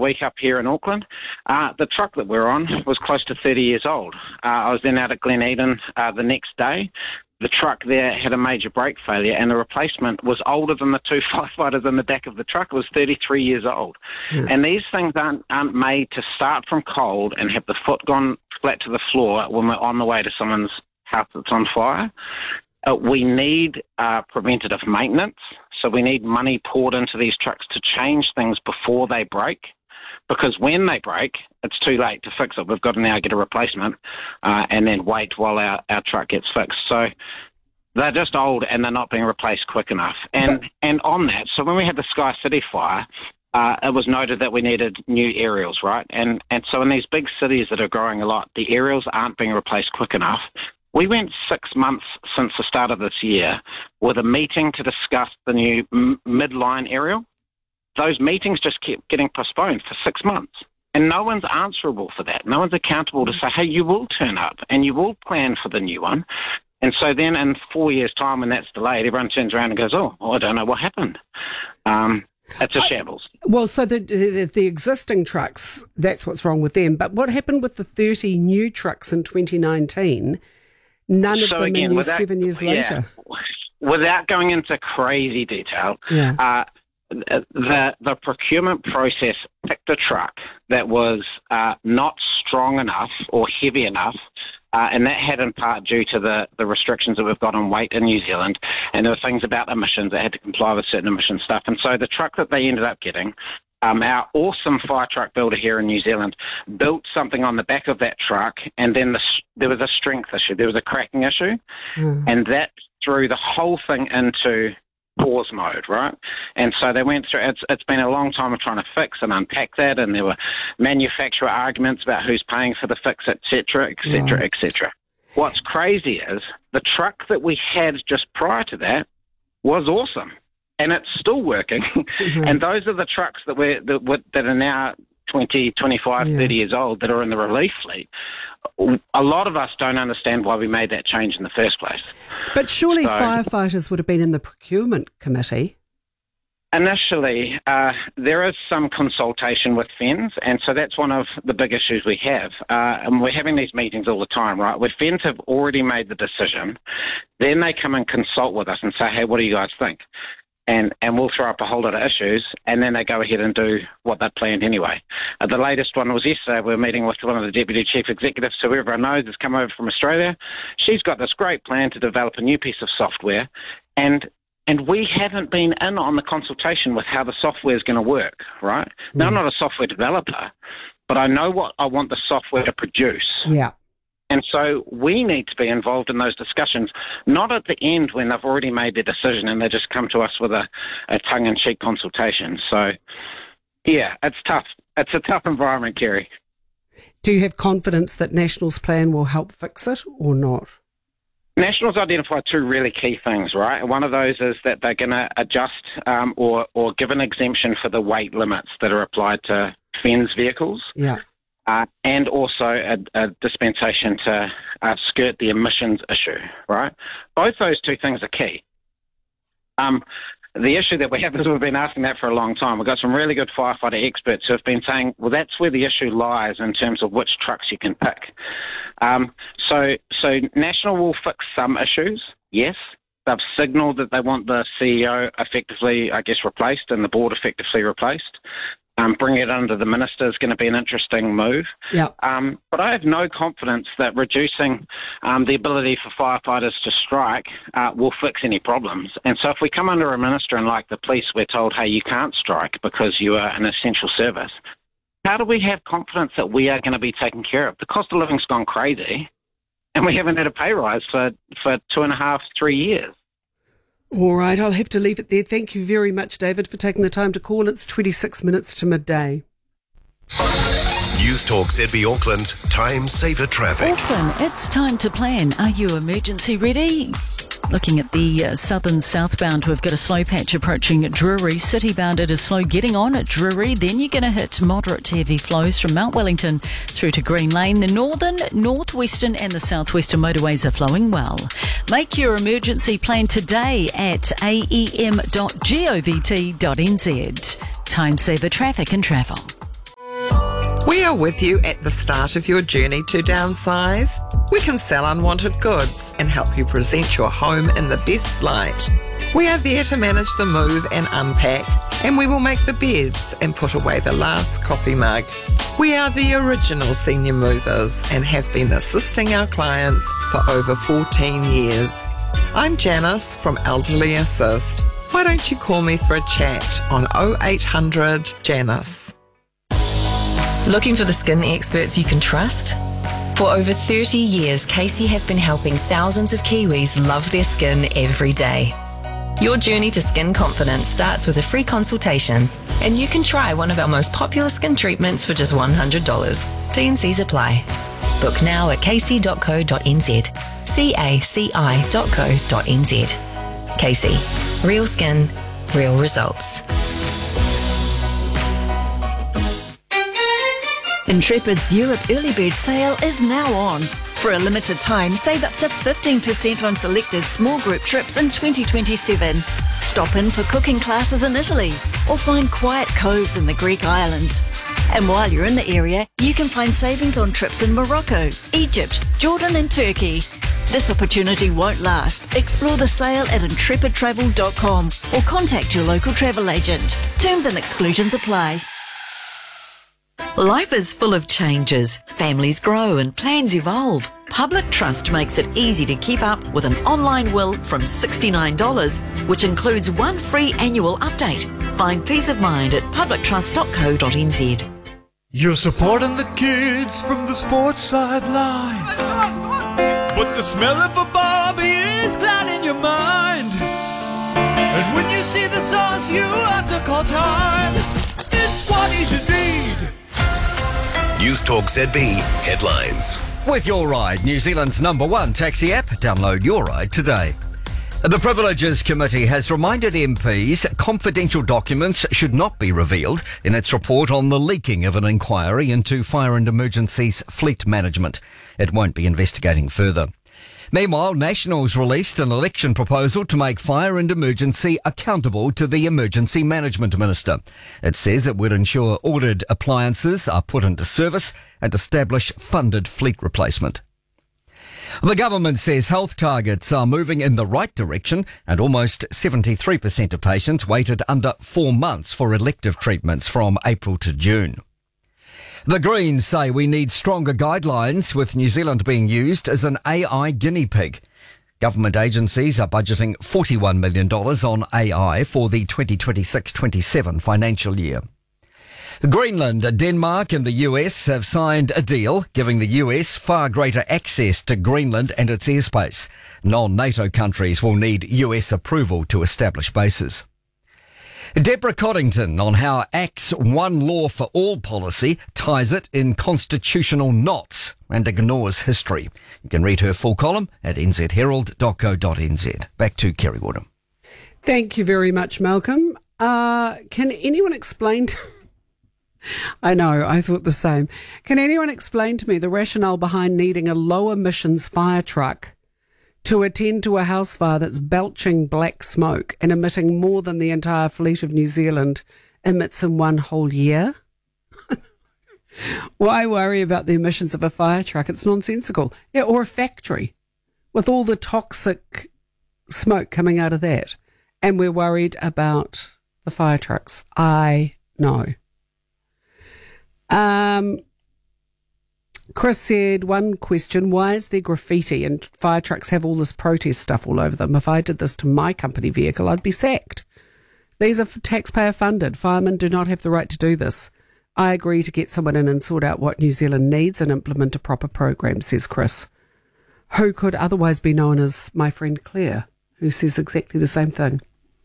week up here in Auckland. The truck that we're on was close to 30 years old. I was then out at Glen Eden the next day. The truck there had a major brake failure, and the replacement was older than the two firefighters in the back of the truck. It was 33 years old. And these things aren't made to start from cold and have the foot gone flat to the floor when we're on the way to someone's house that's on fire. We need preventative maintenance, so we need money poured into these trucks to change things before they break. Because when they break, it's too late to fix it. We've got to now get a replacement and then wait while our truck gets fixed. So they're just old and they're not being replaced quick enough. And on that, so when we had the Sky City fire, it was noted that we needed new aerials, right? And so in these big cities that are growing a lot, the aerials aren't being replaced quick enough. We went 6 months since the start of this year with a meeting to discuss the new midline aerial. Those meetings just kept getting postponed for 6 months. And no one's answerable for that. No one's accountable to say, hey, you will turn up and you will plan for the new one. And so then in 4 years' time, when that's delayed, everyone turns around and goes, oh, I don't know what happened. It's a shambles. Well, so the existing trucks, that's what's wrong with them. But what happened with the 30 new trucks in 2019? None of them in use 7 years later. Without going into crazy detail, the procurement process picked a truck that was not strong enough or heavy enough, and that had in part due to the restrictions that we've got on weight in New Zealand, and there were things about emissions that had to comply with certain emission stuff. And so the truck that they ended up getting, our awesome fire truck builder here in New Zealand built something on the back of that truck, and then there was a strength issue, there was a cracking issue, and that threw the whole thing into pause mode, right? And so they went through, it's been a long time of trying to fix and unpack that, and there were manufacturer arguments about who's paying for the fix, et cetera, et cetera, et cetera. What's crazy is the truck that we had just prior to that was awesome, and it's still working. And those are the trucks that are now 20, 25, 30 years old that are in the relief fleet. A lot of us don't understand why we made that change in the first place. But surely firefighters would have been in the procurement committee. Initially, there is some consultation with FENZ, and so that's one of the big issues we have. And we're having these meetings all the time, right, where FENZ have already made the decision. Then they come and consult with us and say, hey, what do you guys think? And we'll throw up a whole lot of issues, and then they go ahead and do what they planned anyway. The latest one was yesterday. We were meeting with one of the deputy chief executives, who everyone knows has come over from Australia. She's got this great plan to develop a new piece of software, and we haven't been in on the consultation with how the software is going to work, right? Now, I'm not a software developer, but I know what I want the software to produce. Yeah. And so we need to be involved in those discussions, not at the end when they've already made their decision and they just come to us with a tongue-in-cheek consultation. So, yeah, it's tough. It's a tough environment, Kerry. Do you have confidence that National's plan will help fix it or not? National's identified two really key things, right? One of those is that they're going to adjust or give an exemption for the weight limits that are applied to FENZ vehicles. Yeah. And also a dispensation to skirt the emissions issue, right? Both those two things are key. The issue that we have is we've been asking that for a long time. We've got some really good firefighter experts who have been saying, well, that's where the issue lies in terms of which trucks you can pick. So National will fix some issues, yes. They've signalled that they want the CEO effectively, I guess, replaced and the board effectively replaced. Bringing it under the minister is going to be an interesting move. Yeah. But I have no confidence that reducing the ability for firefighters to strike will fix any problems. And so if we come under a minister and like the police, we're told, hey, you can't strike because you are an essential service, how do we have confidence that we are going to be taken care of? The cost of living's gone crazy, and we haven't had a pay rise for 2.5, 3 years. All right, I'll have to leave it there. Thank you very much, David, for taking the time to call. It's 26 minutes to midday. News Talk ZB Auckland, Time Saver Traffic. Auckland, it's time to plan. Are you emergency ready? Looking at the southern southbound, we've got a slow patch approaching Drury. Citybound, it is slow getting on at Drury. Then you're going to hit moderate to heavy flows from Mount Wellington through to Green Lane. The northern, northwestern and the southwestern motorways are flowing well. Make your emergency plan today at aem.govt.nz. Time Saver Traffic and Travel. We are with you at the start of your journey to downsize. We can sell unwanted goods and help you present your home in the best light. We are there to manage the move and unpack, and we will make the beds and put away the last coffee mug. We are the original senior movers and have been assisting our clients for over 14 years. I'm Janice from Elderly Assist. Why don't you call me for a chat on 0800 Janice. Looking for the skin experts you can trust? For over 30 years, Casey has been helping thousands of Kiwis love their skin every day. Your journey to skin confidence starts with a free consultation, and you can try one of our most popular skin treatments for just $100. T&Cs apply. Book now at casey.co.nz. caci.co.nz. Casey. Real skin, real results. Intrepid's Europe Early Bird Sale is now on. For a limited time, save up to 15% on selected small group trips in 2027. Stop in for cooking classes in Italy or find quiet coves in the Greek islands. And while you're in the area, you can find savings on trips in Morocco, Egypt, Jordan and Turkey. This opportunity won't last. Explore the sale at intrepidtravel.com or contact your local travel agent. Terms and exclusions apply. Life is full of changes. Families grow and plans evolve. Public Trust makes it easy to keep up with an online will from $69, which includes one free annual update. Find peace of mind at publictrust.co.nz. You're supporting the kids from the sports sideline, but the smell of a Barbie is clouding your mind. And when you see the sauce, you have to call time. It's what you should need. News Talk ZB headlines. With Your Ride, New Zealand's #1 taxi app. Download Your Ride today. The Privileges Committee has reminded MPs confidential documents should not be revealed in its report on the leaking of an inquiry into Fire and Emergency's fleet management. It won't be investigating further. Meanwhile, Nationals released an election proposal to make Fire and Emergency accountable to the Emergency Management Minister. It says it would ensure ordered appliances are put into service and establish funded fleet replacement. The government says health targets are moving in the right direction and almost 73% of patients waited under 4 months for elective treatments from April to June. The Greens say we need stronger guidelines, with New Zealand being used as an AI guinea pig. Government agencies are budgeting $41 million on AI for the 2026-27 financial year. Greenland, Denmark and the US have signed a deal giving the US far greater access to Greenland and its airspace. Non-NATO countries will need US approval to establish bases. Deborah Coddington on how ACT's One Law for All policy ties it in constitutional knots and ignores history. You can read her full column at nzherald.co.nz. Back to Kerry Woodham. Thank you very much, Malcolm. Can anyone explain I know, I thought the same. Can anyone explain to me the rationale behind needing a low emissions fire truck to attend to a house fire that's belching black smoke and emitting more than the entire fleet of New Zealand emits in one whole year? Why worry about the emissions of a fire truck? It's nonsensical. Yeah, or a factory with all the toxic smoke coming out of that. And we're worried about the fire trucks. I know. Chris said, one question, why is there graffiti and fire trucks have all this protest stuff all over them? If I did this to my company vehicle, I'd be sacked. These are taxpayer funded. Firemen do not have the right to do this. I agree to get someone in and sort out what New Zealand needs and implement a proper program, says Chris, who could otherwise be known as my friend Claire, who says exactly the same thing.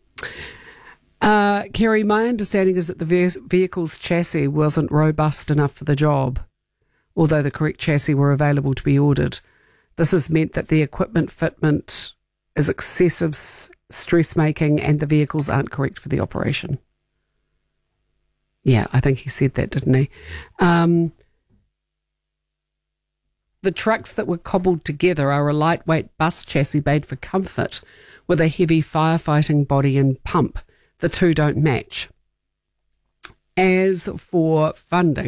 Kerry, my understanding is that the vehicle's chassis wasn't robust enough for the job, although the correct chassis were available to be ordered. This has meant that the equipment fitment is excessive stress-making and the vehicles aren't correct for the operation. Yeah, I think he said that, didn't he? The trucks that were cobbled together are a lightweight bus chassis made for comfort with a heavy firefighting body and pump. The two don't match. As for funding,